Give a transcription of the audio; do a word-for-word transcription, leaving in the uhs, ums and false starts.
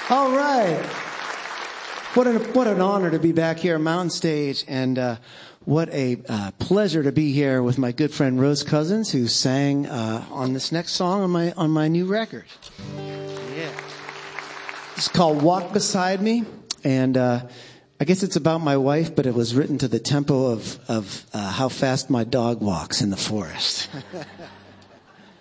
All right. What an, what an honor to be back here at Mountain Stage, and uh, what a uh, pleasure to be here with my good friend Rose Cousins, who sang uh, on this next song on my on my new record. Yeah. It's called Walk Beside Me, and uh, I guess it's about my wife, but it was written to the tempo of, of uh, how fast my dog walks in the forest.